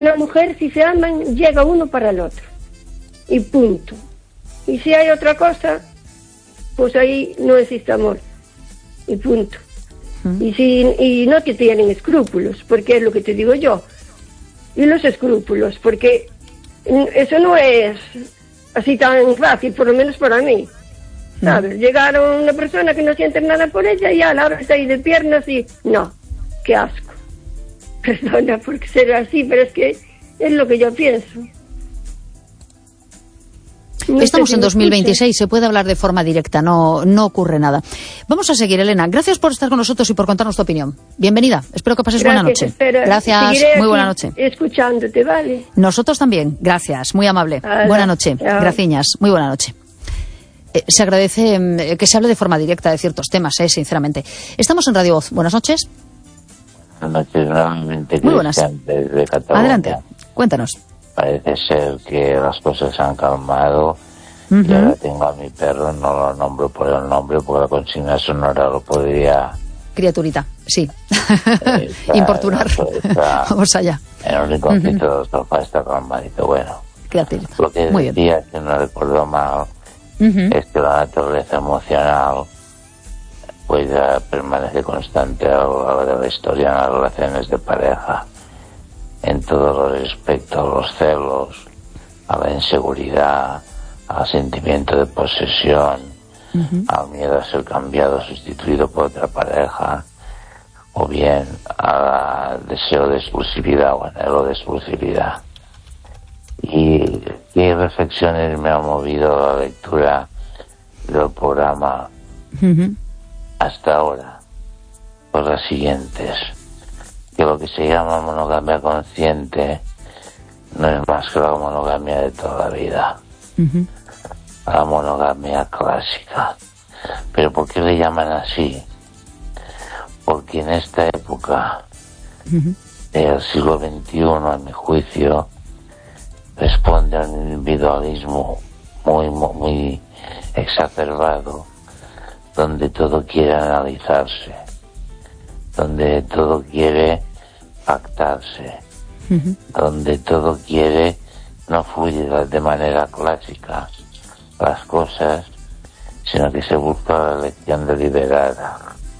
una mujer, si se aman, llega uno para el otro. Y punto. Y si hay otra cosa, pues ahí no existe amor. Y punto. Y no te tienen escrúpulos, porque es lo que te digo yo. Y los escrúpulos, porque eso no es así tan fácil, por lo menos para mí. ¿Sabes? Llegar a una persona que no siente nada por ella y ya la abres ahí de piernas y... No, qué asco. Perdona por ser así, pero es que es lo que yo pienso. No Estamos en 2026, se puede hablar de forma directa, no ocurre nada. Vamos a seguir, Elena. Gracias por estar con nosotros y por contarnos tu opinión. Bienvenida. Espero que pases buena noche. Gracias. Muy buena noche. Escuchándote, ¿vale? Nosotros también. Gracias. Muy amable. Buena noche. Graciñas. Muy buena noche. Se agradece que se hable de forma directa de ciertos temas, sinceramente. Estamos en Radio Voz. Buenas noches. Buenas noches, nuevamente. Muy buenas. Desde Cataluña. Adelante. Cuéntanos. Parece ser que las cosas se han calmado. Y ahora tengo a mi perro, no lo nombro por el nombre, porque la consigna sonora lo podría... Criaturita, sí. Importunar. Vamos allá. En un rinconcito del sofá está calmadito. Bueno, criaturita. Lo que muy decía, bien. que no recuerdo mal, es que la naturaleza emocional pues ya permanece constante a lo largo de la historia en las relaciones de pareja, en todos los respectos, a los celos, a la inseguridad, al sentimiento de posesión, al miedo a ser cambiado, sustituido por otra pareja, o bien al deseo de exclusividad o anhelo de exclusividad. Y qué reflexiones me ha movido la lectura del programa hasta ahora, pues las siguientes: que lo que se llama monogamia consciente no es más que la monogamia de toda la vida, la monogamia clásica. ¿Pero por qué le llaman así? Porque en esta época del siglo XXI, a mi juicio, responde a un individualismo muy exacerbado, donde todo quiere analizarse, donde todo quiere pactarse, donde todo quiere no fluir de manera clásica las cosas, sino que se busca la elección deliberada.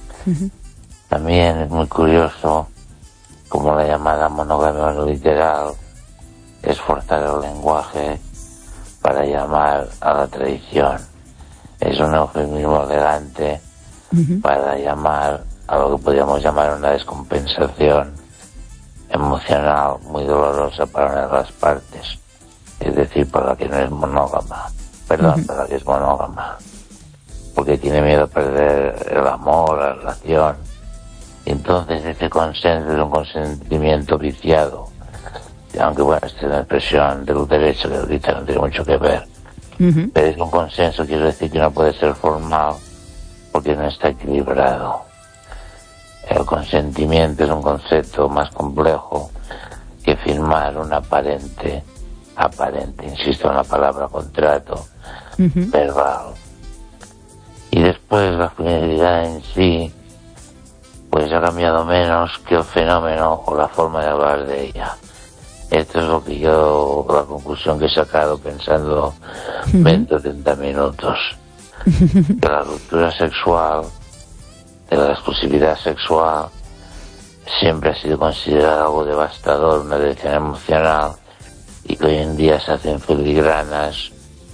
También es muy curioso como la llamada monogamia no literal es forzar el lenguaje para llamar a la traición. Es un eufemismo elegante para llamar a lo que podríamos llamar una descompensación emocional muy dolorosa para una de las partes, es decir, para la que no es monógama, para la que es monógama, porque tiene miedo a perder el amor, la relación. Y entonces ese consenso es un consentimiento viciado, aunque bueno, esta es una expresión del derecho que ahorita no tiene mucho que ver, pero es un consenso, quiere decir que no puede ser formal porque no está equilibrado. El consentimiento es un concepto más complejo que firmar un aparente, insisto en la palabra contrato, verbal. Y después la finalidad en sí pues ha cambiado menos que el fenómeno o la forma de hablar de ella. Esto es lo que la conclusión que he sacado pensando 20 o 30 minutos. Que la ruptura sexual, de la exclusividad sexual, siempre ha sido considerada algo devastador, una dirección emocional, y que hoy en día se hacen filigranas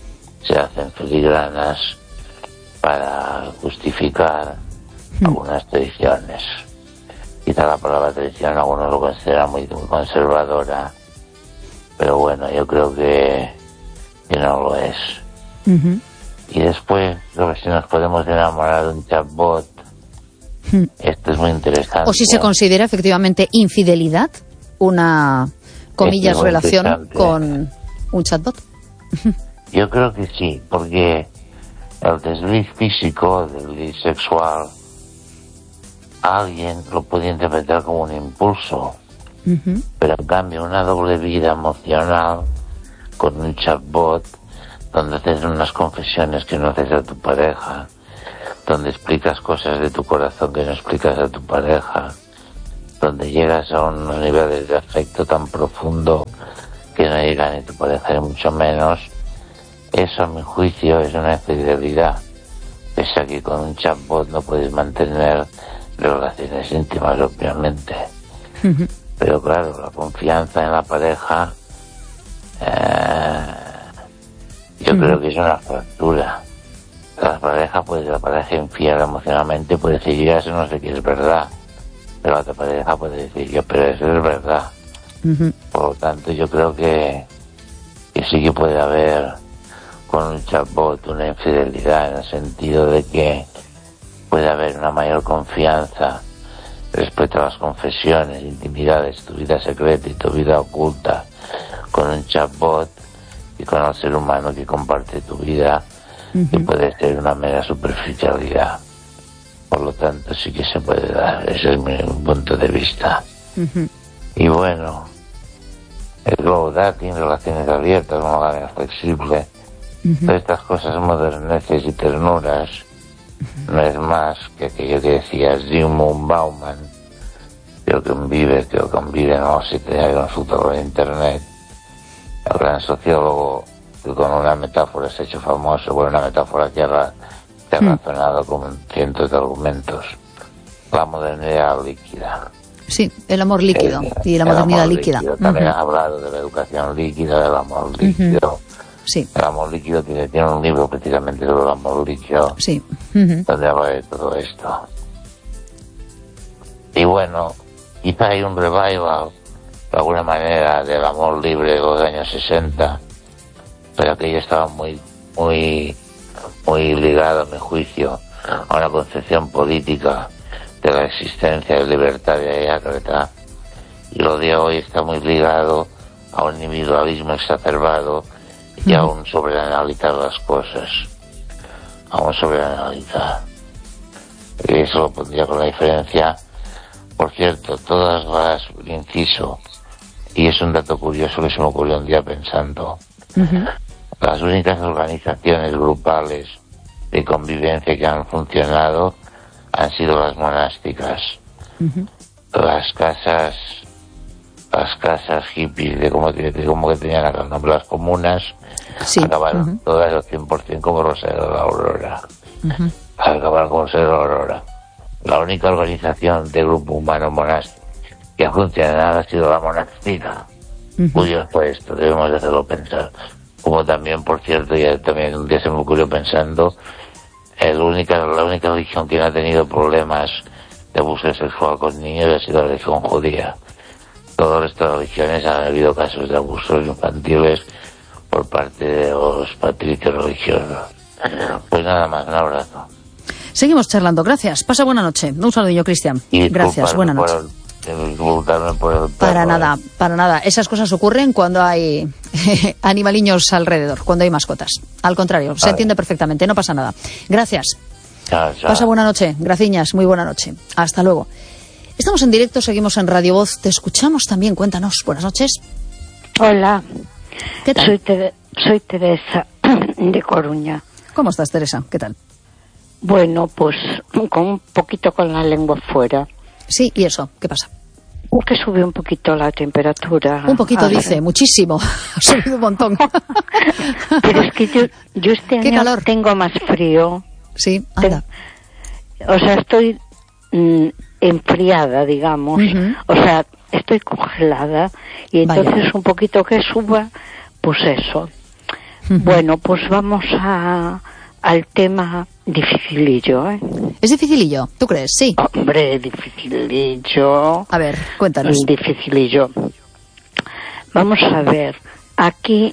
para justificar algunas tradiciones. Quizá la palabra tradición algunos lo consideran muy conservadora, pero bueno, yo creo que no lo es. Y después, si nos podemos enamorar de un chatbot, esto es muy interesante. O si se considera efectivamente infidelidad una, comillas, relación con un chatbot. Yo creo que sí, porque el desliz físico, el desliz sexual, alguien lo puede interpretar como un impulso, pero en cambio una doble vida emocional con un chatbot donde haces unas confesiones que no haces a tu pareja, donde explicas cosas de tu corazón que no explicas a tu pareja, donde llegas a unos niveles de afecto tan profundo que no llega ni tu pareja ni mucho menos, eso a mi juicio es una infidelidad. Pese a que con un chatbot no puedes mantener relaciones íntimas, obviamente. Pero claro, la confianza en la pareja, yo creo que es una fractura. La pareja infiel emocionalmente puede decir, yo eso no sé qué es verdad. Pero la otra pareja puede decir, yo, pero eso es verdad. Por lo tanto, yo creo que sí que puede haber con un chatbot una infidelidad, en el sentido de que puede haber una mayor confianza respecto a las confesiones, intimidades, tu vida secreta y tu vida oculta con un chatbot y con el ser humano que comparte tu vida, que puede ser una mera superficialidad. Por lo tanto, sí que se puede dar. Ese es mi punto de vista. Y bueno, el globo dating, relaciones abiertas, una manera flexible, todas estas cosas moderneces y ternuras, no es más que aquello que decía Zygmunt Bauman, que convive, no sé si tenía que consultarlo en internet, el gran sociólogo que con una metáfora se ha hecho famoso, una metáfora que ha razonado con cientos de argumentos, la modernidad líquida. Sí, el amor líquido y la modernidad líquida. También ha hablado de la educación líquida, del amor líquido. Sí. El amor líquido tiene un libro precisamente sobre el amor líquido, sí. Donde habla de todo esto. Y bueno, quizá hay un revival, de alguna manera, del amor libre de los años 60, pero aquello estaba muy ligado, a mi juicio, a una concepción política de la existencia de libertad y acreta, y lo de hoy está muy ligado a un individualismo exacerbado y a un sobreanalizar las cosas, a un sobreanalizar. Y eso lo pondría con la diferencia. Por cierto, todas las, inciso, y es un dato curioso que se me ocurrió un día pensando, las únicas organizaciones grupales de convivencia que han funcionado han sido las monásticas. Las casas hippies de como que tenían acá el nombre, las comunas, sí. Acabaron todas al 100% como Rosario de la Aurora. Acabaron como Rosario de la Aurora. La única organización de grupo humano monástico que ha funcionado ha sido la monástica. Curioso esto, debemos de hacerlo pensar. Como también, por cierto, ya también un día se me ocurrió pensando, la única religión que no ha tenido problemas de abuso sexual con niños ha sido la religión judía. Todas estas religiones han habido casos de abusos infantiles por parte de los patricios religiosos. Pues nada más, un abrazo. Seguimos charlando, gracias. Pasa buena noche. Un saludillo, Cristian. Gracias, buena noche. Para nada. Esas cosas ocurren cuando hay animaliños alrededor, cuando hay mascotas. Al contrario, se entiende perfectamente, no pasa nada. Gracias. Chao. Pasa buena noche, graciñas, muy buena noche. Hasta luego. Estamos en directo, seguimos en Radio Voz. Te escuchamos también, cuéntanos. Buenas noches. Hola. ¿Qué tal? Soy Teresa, de Coruña. ¿Cómo estás, Teresa? ¿Qué tal? Bueno, pues con un poquito con la lengua fuera. Sí, ¿y eso? ¿Qué pasa? Que sube un poquito la temperatura. Un poquito, dice, muchísimo. Ha subido un montón. Pero es que yo este año calor. Tengo más frío. Sí, anda. O sea, estoy enfriada, digamos. O sea, estoy congelada. Y entonces un poquito que suba, pues eso. Bueno, pues vamos al tema dificilillo, ¿eh? ¿Es dificilillo? ¿Tú crees? Sí. Hombre, dificilillo. A ver, cuéntanos. Dificilillo. Vamos a ver. Aquí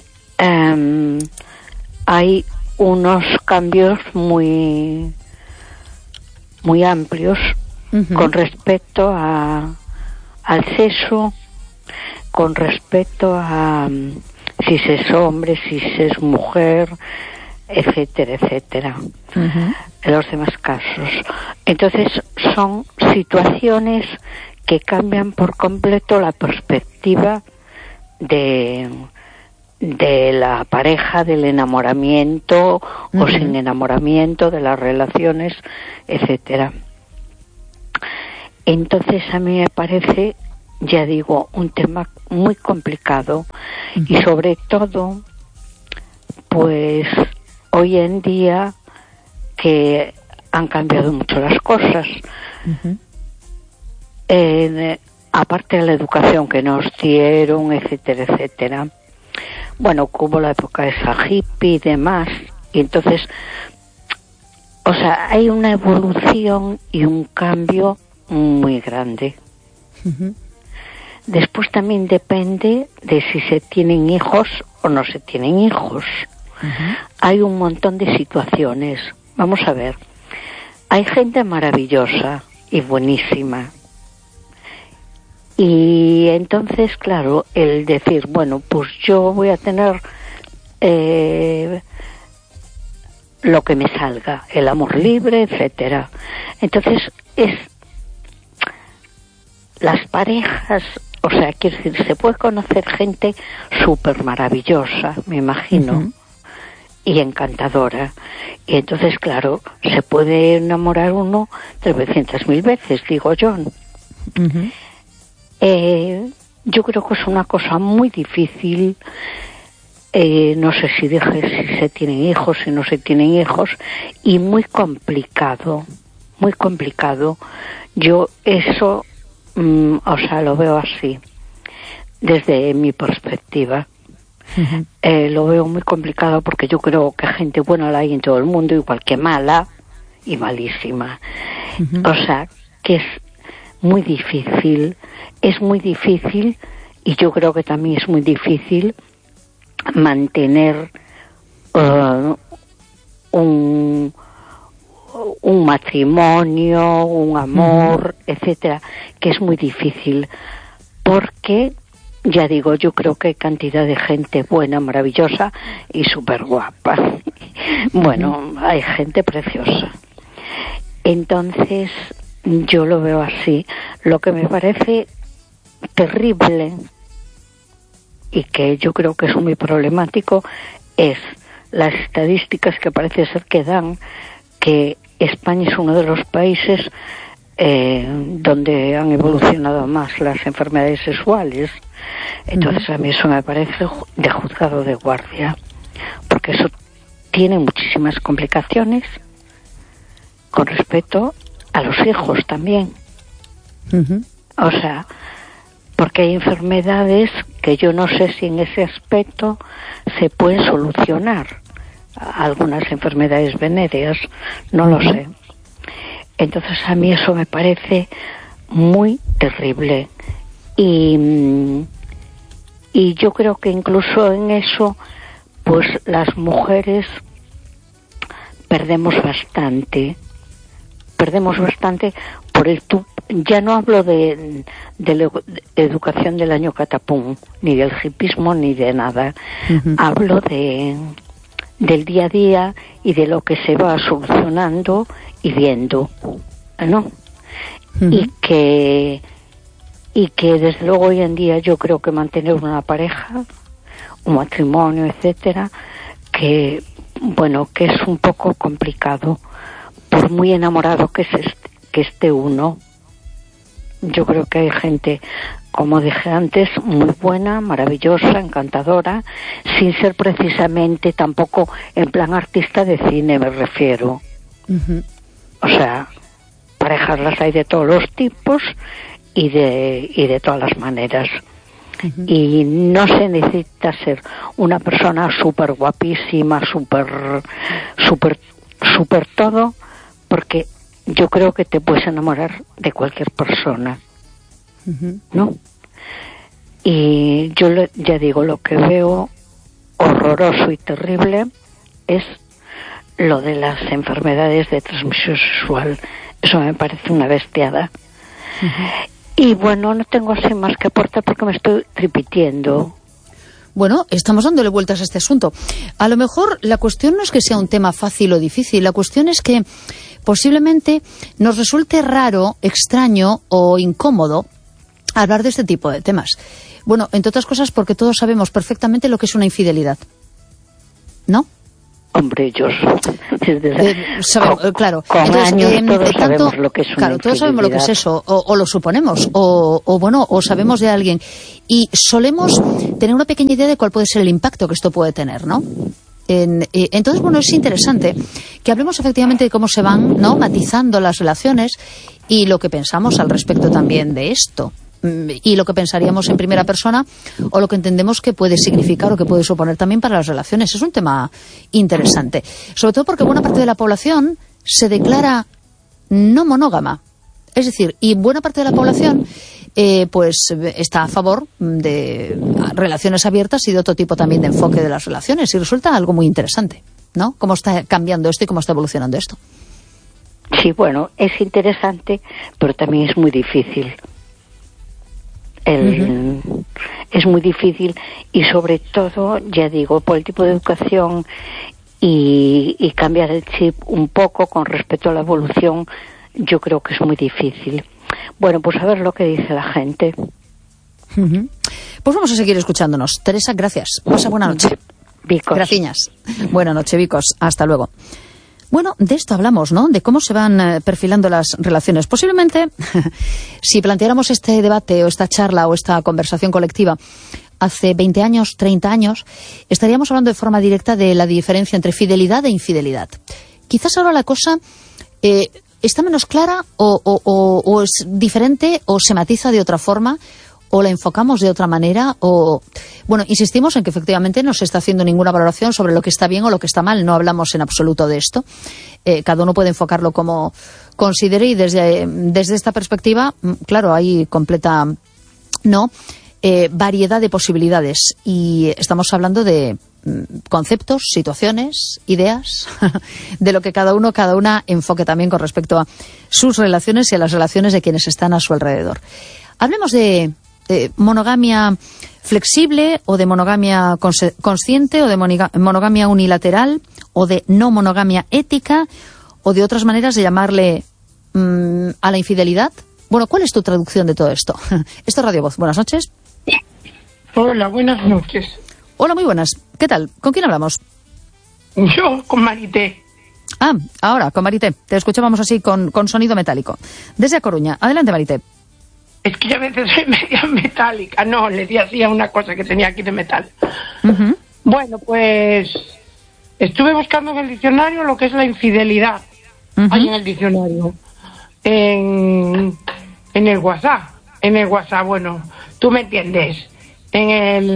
hay unos cambios muy amplios con respecto al sexo, con respecto a si se es hombre, si se es mujer, etcétera, en los demás casos. Entonces son situaciones que cambian por completo la perspectiva de la pareja, del enamoramiento o sin enamoramiento, de las relaciones, etcétera. Entonces a mí me parece, ya digo, un tema muy complicado y sobre todo, pues hoy en día que han cambiado mucho las cosas. Aparte de la educación que nos dieron, etcétera, etcétera. Bueno, hubo la época esa hippie y demás, y entonces, o sea, hay una evolución y un cambio muy grande. Después también depende de si se tienen hijos o no se tienen hijos. Hay un montón de situaciones. Vamos a ver, hay gente maravillosa y buenísima. Y entonces, claro, el decir, bueno, pues yo voy a tener lo que me salga, el amor libre, etcétera. Entonces, las parejas, o sea, quiero decir, se puede conocer gente súper maravillosa, me imagino, y encantadora. Y entonces, claro, se puede enamorar uno 300.000 veces, digo yo. Yo creo que es una cosa muy difícil. No sé si si se tienen hijos, si no se tienen hijos, y muy complicado. Yo eso, o sea, lo veo así, desde mi perspectiva. Lo veo muy complicado porque yo creo que gente buena la hay en todo el mundo, igual que mala y malísima. O sea, que es muy difícil, y yo creo que también es muy difícil mantener un matrimonio, un amor, etcétera, que es muy difícil, porque ya digo, yo creo que hay cantidad de gente buena, maravillosa y súper guapa. Bueno, hay gente preciosa. Entonces, yo lo veo así. Lo que me parece terrible y que yo creo que es muy problemático es las estadísticas que parece ser que dan que España es uno de los países donde han evolucionado más las enfermedades sexuales. Entonces a mí eso me parece de juzgado de guardia, porque eso tiene muchísimas complicaciones con respecto a los hijos también. O sea, porque hay enfermedades que yo no sé si en ese aspecto se pueden solucionar. Algunas enfermedades venéreas, no lo sé. Entonces a mí eso me parece muy terrible. Y yo creo que incluso en eso, pues las mujeres perdemos bastante por ya no hablo de la educación del año catapum, ni del hipismo, ni de nada. Hablo del día a día y de lo que se va solucionando y viendo, ¿no? Y que desde luego hoy en día yo creo que mantener una pareja, un matrimonio, etcétera, que bueno, que es un poco complicado, por muy enamorado que esté uno. Yo creo que hay gente, como dije antes, muy buena, maravillosa, encantadora, sin ser precisamente tampoco en plan artista de cine, me refiero. O sea, parejas las hay de todos los tipos y de todas las maneras. Y no se necesita ser una persona súper guapísima, súper todo, porque yo creo que te puedes enamorar de cualquier persona, ¿no? Y yo ya digo, lo que veo horroroso y terrible es lo de las enfermedades de transmisión sexual. Eso me parece una bestiada. Y bueno, no tengo así más que aportar porque me estoy repitiendo. Bueno, estamos dándole vueltas a este asunto. A lo mejor la cuestión no es que sea un tema fácil o difícil, la cuestión es que posiblemente nos resulte raro, extraño o incómodo hablar de este tipo de temas. Bueno, entre otras cosas porque todos sabemos perfectamente lo que es una infidelidad, ¿no? Hombre, yo claro. Con entonces, años todos sabemos lo que es una claro, todos sabemos lo que es eso, o lo suponemos, o sabemos de alguien, y solemos tener una pequeña idea de cuál puede ser el impacto que esto puede tener, ¿no? Entonces, bueno, es interesante que hablemos efectivamente de cómo se van, ¿no?, matizando las relaciones y lo que pensamos al respecto también de esto. Y lo que pensaríamos en primera persona o lo que entendemos que puede significar o que puede suponer también para las relaciones. Es un tema interesante, sobre todo porque buena parte de la población se declara no monógama, es decir, y buena parte de la población pues está a favor de relaciones abiertas y de otro tipo también de enfoque de las relaciones, y resulta algo muy interesante, ¿no? Cómo está cambiando esto y cómo está evolucionando esto. Sí, bueno, es interesante, pero también es muy difícil. Es muy difícil, y sobre todo, ya digo, por el tipo de educación y cambiar el chip un poco con respecto a la evolución, yo creo que es muy difícil. Bueno, pues a ver lo que dice la gente. Pues vamos a seguir escuchándonos. Teresa, gracias. Pasa buena noche. Vicos. Graciñas. Buena noche, Vicos. Hasta luego. Bueno, de esto hablamos, ¿no? De cómo se van perfilando las relaciones. Posiblemente, si planteáramos este debate o esta charla o esta conversación colectiva hace 20 años, 30 años, estaríamos hablando de forma directa de la diferencia entre fidelidad e infidelidad. Quizás ahora la cosa está menos clara o es diferente o se matiza de otra forma, o la enfocamos de otra manera, o... Bueno, insistimos en que efectivamente no se está haciendo ninguna valoración sobre lo que está bien o lo que está mal, no hablamos en absoluto de esto. Cada uno puede enfocarlo como considere, y desde esta perspectiva, claro, hay completa variedad de posibilidades, y estamos hablando de conceptos, situaciones, ideas, de lo que cada una enfoque también con respecto a sus relaciones y a las relaciones de quienes están a su alrededor. Hablemos de monogamia flexible, o de monogamia consciente, o de monogamia unilateral, o de no monogamia ética, o de otras maneras de llamarle a la infidelidad. Bueno, ¿cuál es tu traducción de todo esto? Esto es Radio Voz. Buenas noches. Hola, buenas noches. Hola, muy buenas. ¿Qué tal? ¿Con quién hablamos? Yo, con Marité. Ah, ahora, con Marité. Te escuchábamos así con sonido metálico. Desde A Coruña. Adelante, Marité. Es que yo a veces soy media metálica. No, le di así a una cosa que tenía aquí de metal. Bueno, pues estuve buscando en el diccionario lo que es la infidelidad. Hay en el diccionario. En el WhatsApp. En el WhatsApp, bueno, tú me entiendes. En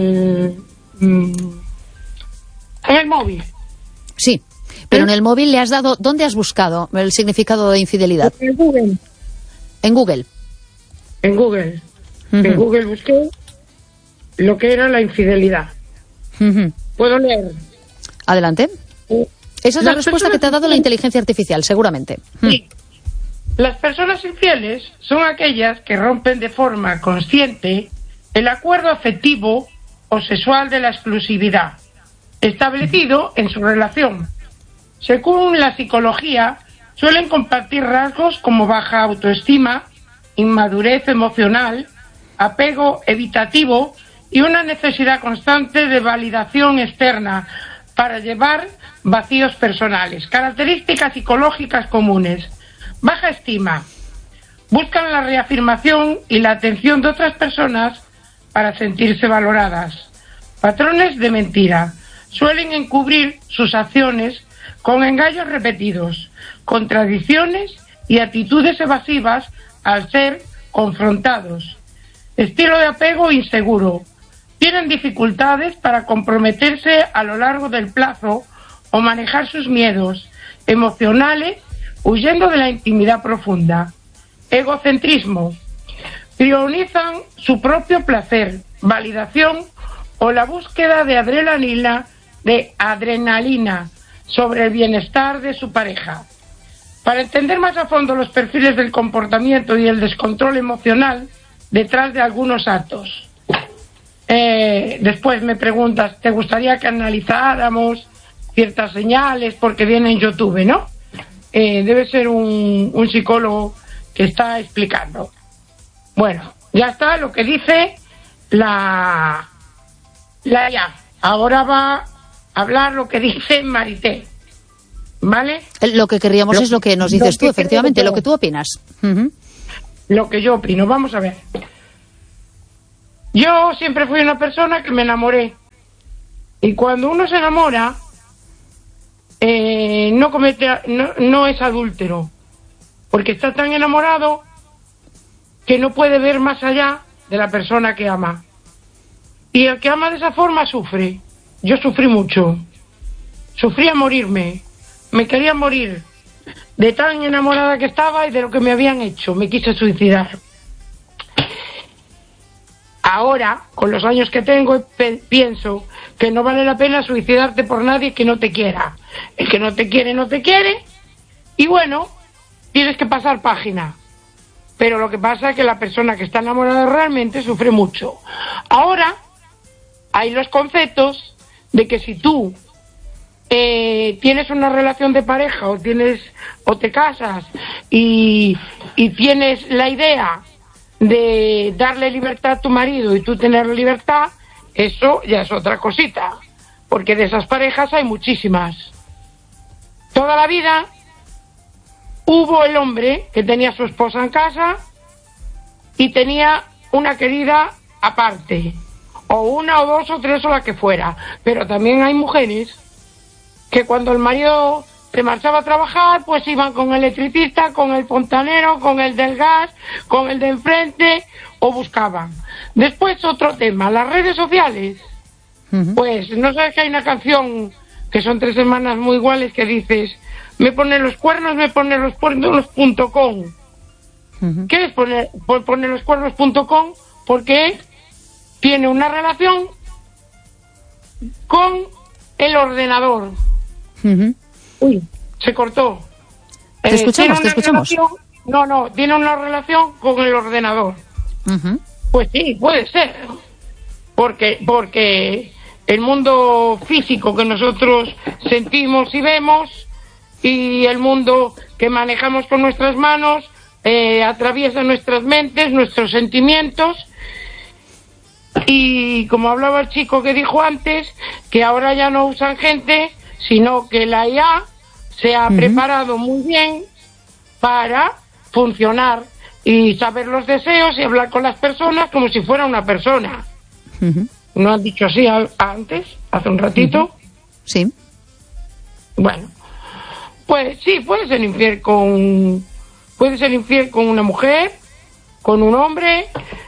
el móvil. Sí, pero en el móvil le has dado... ¿Dónde has buscado el significado de infidelidad? En Google. En Google. En Google. En Google busqué lo que era la infidelidad. ¿Puedo leer? Adelante. Esa es la respuesta que te ha dado la inteligencia artificial, seguramente. Sí. Las personas infieles son aquellas que rompen de forma consciente el acuerdo afectivo o sexual de la exclusividad establecido en su relación. Según la psicología, suelen compartir rasgos como baja autoestima, inmadurez emocional, apego evitativo y una necesidad constante de validación externa para llevar vacíos personales. Características psicológicas comunes: baja estima, buscan la reafirmación y la atención de otras personas para sentirse valoradas. Patrones de mentira, suelen encubrir sus acciones con engaños repetidos, contradicciones y actitudes evasivas al ser confrontados. Estilo de apego inseguro. Tienen dificultades para comprometerse a lo largo del plazo o manejar sus miedos emocionales, huyendo de la intimidad profunda. Egocentrismo. Priorizan su propio placer, validación o la búsqueda de adrenalina sobre el bienestar de su pareja. Para entender más a fondo los perfiles del comportamiento y el descontrol emocional detrás de algunos actos. Después me preguntas, ¿te gustaría que analizáramos ciertas señales? Porque viene en YouTube, ¿no? Debe ser un psicólogo que está explicando. Bueno, ya está lo que dice la IA. Ahora va a hablar lo que dice Marité. ¿vale? Lo que querríamos es lo que nos dices tú, efectivamente, lo que tú opinas. Lo que yo opino, vamos a ver. Yo siempre fui una persona que me enamoré. Y cuando uno se enamora, no es adúltero. Porque está tan enamorado que no puede ver más allá de la persona que ama. Y el que ama de esa forma sufre. Yo sufrí mucho. Sufrí a morirme. Me quería morir de tan enamorada que estaba y de lo que me habían hecho. Me quise suicidar. Ahora, con los años que tengo, pienso que no vale la pena suicidarte por nadie que no te quiera. El que no te quiere, no te quiere. Y bueno, tienes que pasar página. Pero lo que pasa es que la persona que está enamorada realmente sufre mucho. Ahora, hay los conceptos de que si tú tienes una relación de pareja o te casas y tienes la idea de darle libertad a tu marido y tú tener libertad, eso ya es otra cosita, porque de esas parejas hay muchísimas. Toda la vida hubo el hombre que tenía a su esposa en casa y tenía una querida aparte, o una o dos o tres o la que fuera, pero también hay mujeres que cuando el marido se marchaba a trabajar, pues iban con el electricista, con el fontanero, con el del gas, con el de enfrente, o buscaban. Después otro tema, las redes sociales. Pues no sabes que hay una canción que son 3 semanas muy iguales que dices, me pone los cuernos .com. ¿Qué es poner los cuernos.com? Porque tiene una relación con el ordenador. Uy, se cortó. Te escuchamos. Tiene una relación con el ordenador. Pues sí, puede ser. Porque el mundo físico que nosotros sentimos y vemos y el mundo que manejamos con nuestras manos atraviesa nuestras mentes, nuestros sentimientos. Y como hablaba el chico que dijo antes, que ahora ya no usan gente, sino que la IA se ha preparado muy bien para funcionar y saber los deseos y hablar con las personas como si fuera una persona. ¿No han dicho así antes, hace un ratito? Sí. Bueno, pues sí, puede ser infiel con una mujer, con un hombre,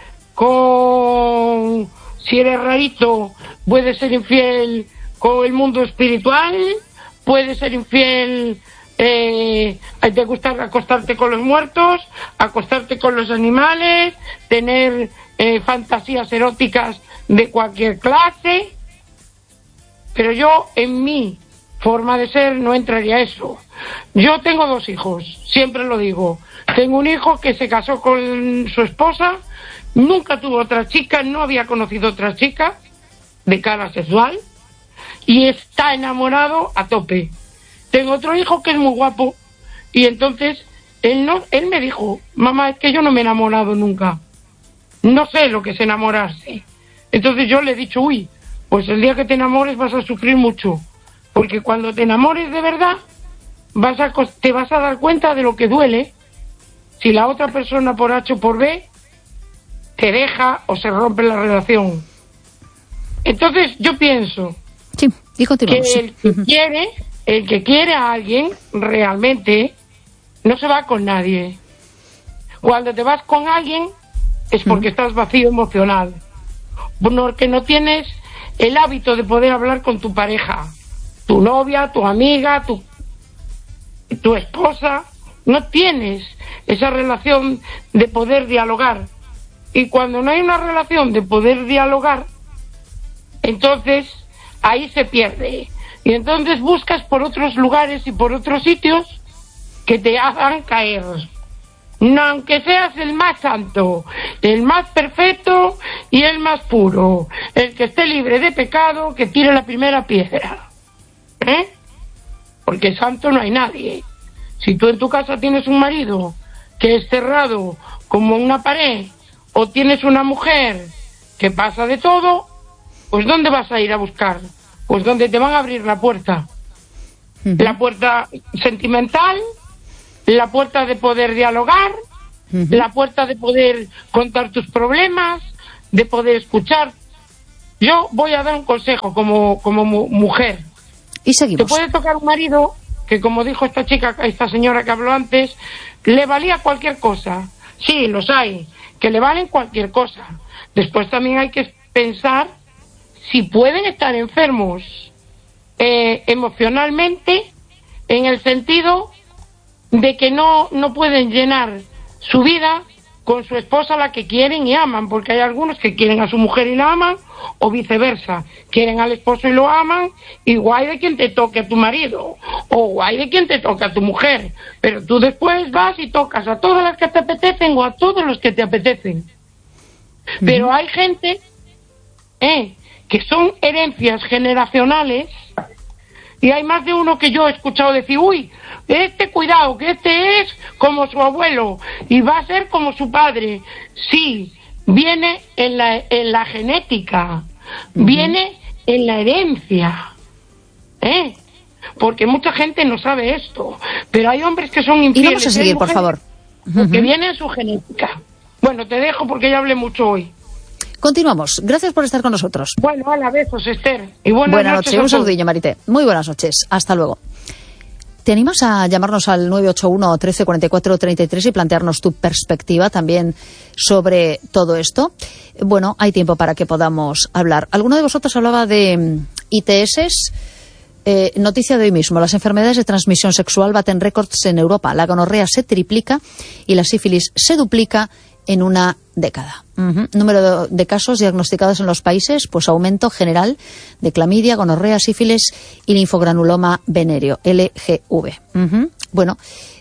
si eres rarito, puede ser infiel con el mundo espiritual, puede ser infiel, te gusta acostarte con los muertos, acostarte con los animales, tener fantasías eróticas de cualquier clase, pero yo en mi forma de ser no entraría a eso. Yo tengo 2 hijos, siempre lo digo. Tengo un hijo que se casó con su esposa, nunca tuvo otra chica, no había conocido otra chica de cara sexual y está enamorado a tope. Tengo otro hijo que es muy guapo y entonces él me dijo, mamá, es que yo no me he enamorado nunca, no sé lo que es enamorarse. Entonces yo le he dicho, uy, pues el día que te enamores vas a sufrir mucho, porque cuando te enamores de verdad te vas a dar cuenta de lo que duele si la otra persona por H o por B te deja o se rompe la relación. Entonces yo pienso que el que quiere a alguien realmente no se va con nadie. Cuando te vas con alguien es porque estás vacío emocional, porque no tienes el hábito de poder hablar con tu pareja, tu novia, tu amiga, tu esposa. No tienes esa relación de poder dialogar. Y cuando no hay una relación de poder dialogar, entonces ahí se pierde. Y entonces buscas por otros lugares y por otros sitios que te hagan caer. No, aunque seas el más santo, el más perfecto y el más puro, el que esté libre de pecado, que tire la primera piedra. Porque santo no hay nadie. Si tú en tu casa tienes un marido que es cerrado como una pared, o tienes una mujer que pasa de todo, pues ¿dónde vas a ir a buscar? Pues donde te van a abrir la puerta. La puerta sentimental, la puerta de poder dialogar, la puerta de poder contar tus problemas, de poder escuchar. Yo voy a dar un consejo como mujer. Y seguimos. Te puede tocar un marido que, como dijo esta señora que habló antes, le valía cualquier cosa. Sí, los hay, que le valen cualquier cosa. Después también hay que pensar si pueden estar enfermos emocionalmente, en el sentido de que no pueden llenar su vida con su esposa, la que quieren y aman, porque hay algunos que quieren a su mujer y la aman, o viceversa, quieren al esposo y lo aman, y guay de quien te toque a tu marido, o guay de quien te toque a tu mujer, pero tú después vas y tocas a todas las que te apetecen o a todos los que te apetecen. Pero hay gente que son herencias generacionales, y hay más de uno que yo he escuchado decir, uy, cuidado, que es como su abuelo y va a ser como su padre. Sí, viene en la genética, viene en la herencia, porque mucha gente no sabe esto, pero hay hombres que son infieles. Y vamos a seguir, por favor. Que viene en su genética. Bueno, te dejo porque ya hablé mucho hoy. Continuamos. Gracias por estar con nosotros. Bueno, hola, besos, Esther. Y buenas noches. Un saludillo, Marité. Muy buenas noches. Hasta luego. ¿Te animas a llamarnos al 981 13 44 33 y plantearnos tu perspectiva también sobre todo esto? Bueno, hay tiempo para que podamos hablar. ¿Alguno de vosotros hablaba de ITS? Noticia de hoy mismo. Las enfermedades de transmisión sexual baten récords en Europa. La gonorrea se triplica y la sífilis se duplica en una década. Número de casos diagnosticados en los países, pues aumento general de clamidia, gonorrea, sífilis y linfogranuloma venéreo, LGV. Bueno,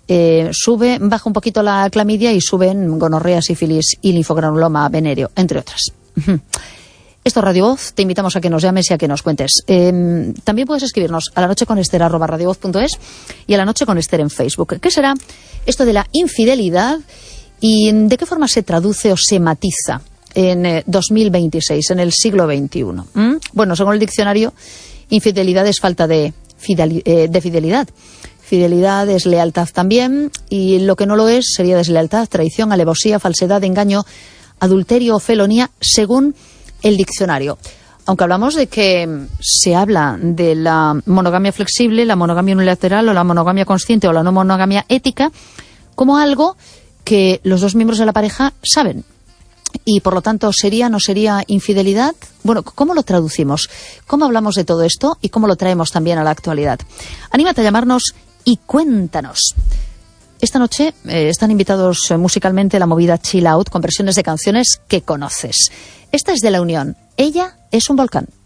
baja un poquito la clamidia y suben gonorrea, sífilis y linfogranuloma venéreo, entre otras. Esto es Radio Voz, te invitamos a que nos llames y a que nos cuentes. También puedes escribirnos a lanocheconester@radiovoz.es y a La Noche con Ester en Facebook. ¿Qué será esto de la infidelidad y de qué forma se traduce o se matiza en 2026, en el siglo XXI? Bueno, según el diccionario, infidelidad es falta de fidelidad. Fidelidad es lealtad también, y lo que no lo es sería deslealtad, traición, alevosía, falsedad, engaño, adulterio o felonía, según el diccionario. Aunque hablamos de que se habla de la monogamia flexible, la monogamia unilateral o la monogamia consciente o la no monogamia ética como algo que los dos miembros de la pareja saben. Y por lo tanto, ¿sería o no sería infidelidad? Bueno, ¿cómo lo traducimos? ¿Cómo hablamos de todo esto y cómo lo traemos también a la actualidad? Anímate a llamarnos y cuéntanos. Esta noche están invitados musicalmente la movida Chill Out con versiones de canciones que conoces. Esta es de La Unión. Ella es un volcán.